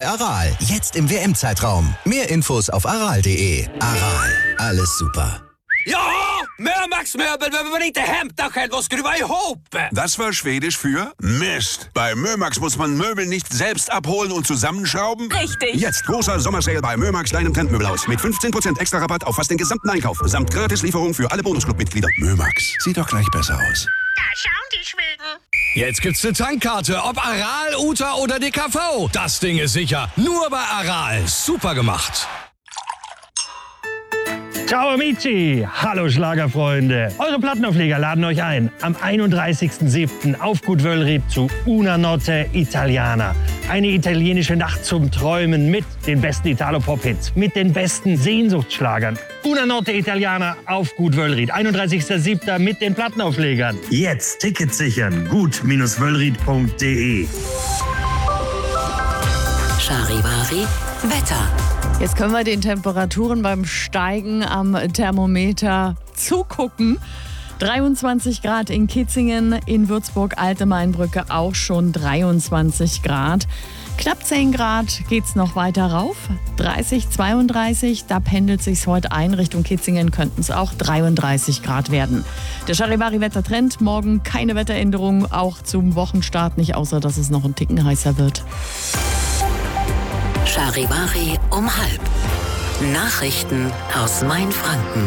Aral. Jetzt im WM-Zeitraum. Mehr Infos auf aral.de. Aral, alles super. Ja, Mömax-möbel behöver man inte hämta själv och skruva ihop. Das war Schwedisch für Mist. Bei Mömax muss man Möbel nicht selbst abholen und zusammenschrauben. Richtig. Jetzt großer Sommersale bei Mömax, deinem Trendmöbelhaus. Mit 15% extra Rabatt auf fast den gesamten Einkauf. Samt Gratislieferung für alle Bonusclub-Mitglieder. Mömax, sieht doch gleich besser aus. Da schauen die Schweden. Jetzt gibt's eine Tankkarte, ob Aral, Uta oder DKV. Das Ding ist sicher. Nur bei Aral. Super gemacht. Ciao amici, hallo Schlagerfreunde. Eure Plattenaufleger laden euch ein am 31.07. auf Gut Wöllried zu Una Notte Italiana. Eine italienische Nacht zum Träumen mit den besten Italo-Pop-Hits, mit den besten Sehnsuchtsschlagern. Una Notte Italiana auf Gut Wöllried, 31.07. mit den Plattenauflegern. Jetzt Tickets sichern, gut-wöllried.de. Charivari Wetter. Jetzt können wir den Temperaturen beim Steigen am Thermometer zugucken. 23 Grad in Kitzingen, in Würzburg, Alte Mainbrücke auch schon 23 Grad. Knapp 10 Grad geht's noch weiter rauf. 30, 32, da pendelt sich's heute ein. Richtung Kitzingen könnten es auch 33 Grad werden. Der Charivari-Wettertrend, morgen keine Wetteränderung, auch zum Wochenstart nicht, außer dass es noch ein Ticken heißer wird. Charivari um 12:30. Nachrichten aus Mainfranken.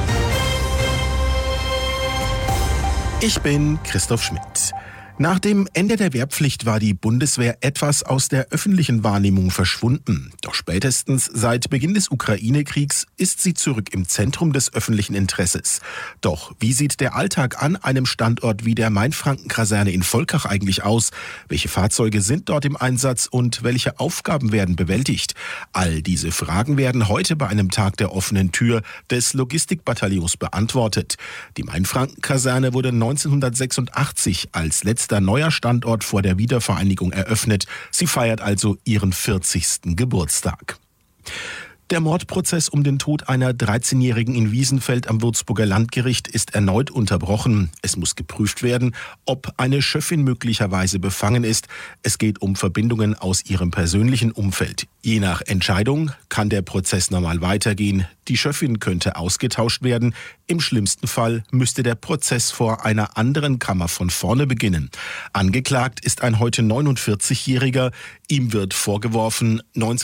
Ich bin Christoph Schmidt. Nach dem Ende der Wehrpflicht war die Bundeswehr etwas aus der öffentlichen Wahrnehmung verschwunden. Doch spätestens seit Beginn des Ukraine-Kriegs ist sie zurück im Zentrum des öffentlichen Interesses. Doch wie sieht der Alltag an einem Standort wie der Mainfranken-Kaserne in Volkach eigentlich aus? Welche Fahrzeuge sind dort im Einsatz und welche Aufgaben werden bewältigt? All diese Fragen werden heute bei einem Tag der offenen Tür des Logistikbataillons beantwortet. Die Mainfranken-Kaserne wurde 1986 als letzter neuer Standort vor der Wiedervereinigung eröffnet. Sie feiert also ihren 40. Geburtstag. Der Mordprozess um den Tod einer 13-Jährigen in Wiesenfeld am Würzburger Landgericht ist erneut unterbrochen. Es muss geprüft werden, ob eine Schöffin möglicherweise befangen ist. Es geht um Verbindungen aus ihrem persönlichen Umfeld. Je nach Entscheidung kann der Prozess normal weitergehen. Die Schöffin könnte ausgetauscht werden. Im schlimmsten Fall müsste der Prozess vor einer anderen Kammer von vorne beginnen. Angeklagt ist ein heute 49-Jähriger. Ihm wird vorgeworfen,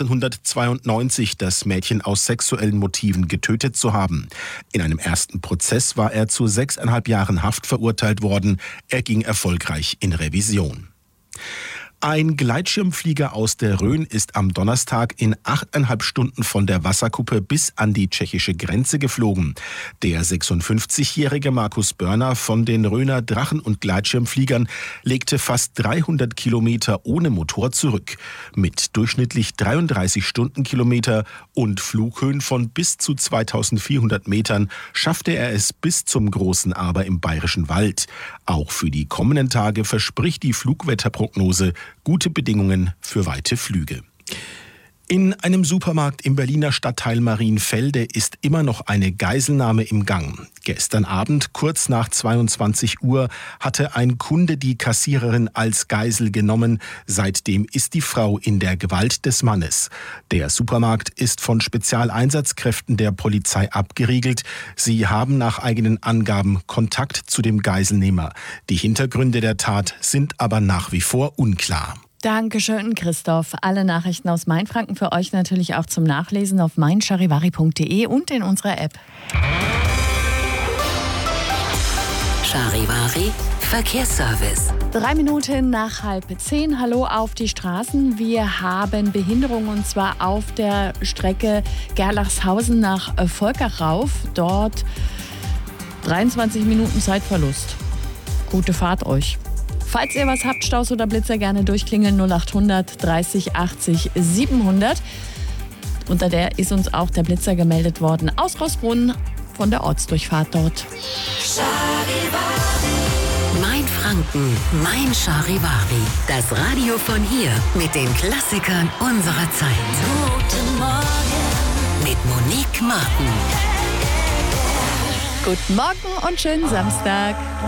1992 das Mädchen aus sexuellen Motiven getötet zu haben. In einem ersten Prozess war er zu 6,5 Jahren Haft verurteilt worden. Er ging erfolgreich in Revision. Ein Gleitschirmflieger aus der Rhön ist am Donnerstag in 8,5 Stunden von der Wasserkuppe bis an die tschechische Grenze geflogen. Der 56-jährige Markus Börner von den Rhöner Drachen- und Gleitschirmfliegern legte fast 300 Kilometer ohne Motor zurück. Mit durchschnittlich 33 Stundenkilometer und Flughöhen von bis zu 2400 Metern schaffte er es bis zum großen Aber im Bayerischen Wald. Auch für die kommenden Tage verspricht die Flugwetterprognose gute Bedingungen für weite Flüge. In einem Supermarkt im Berliner Stadtteil Marienfelde ist immer noch eine Geiselnahme im Gang. Gestern Abend, kurz nach 22 Uhr, hatte ein Kunde die Kassiererin als Geisel genommen. Seitdem ist die Frau in der Gewalt des Mannes. Der Supermarkt ist von Spezialeinsatzkräften der Polizei abgeriegelt. Sie haben nach eigenen Angaben Kontakt zu dem Geiselnehmer. Die Hintergründe der Tat sind aber nach wie vor unklar. Dankeschön, Christoph. Alle Nachrichten aus Mainfranken für euch natürlich auch zum Nachlesen auf meincharivari.de und in unserer App. Charivari Verkehrsservice. 3 Minuten nach 9:30. Hallo auf die Straßen. Wir haben Behinderung und zwar auf der Strecke Gerlachshausen nach Volkach rauf. Dort 23 Minuten Zeitverlust. Gute Fahrt euch. Falls ihr was habt, Staus oder Blitzer, gerne durchklingeln 0800 30 80 700. Unter der ist uns auch der Blitzer gemeldet worden aus Roßbrunn von der Ortsdurchfahrt dort. Mainfranken, mein Charivari. Das Radio von hier mit den Klassikern unserer Zeit. Guten Morgen mit Monique Martin. Guten Morgen und schönen Samstag.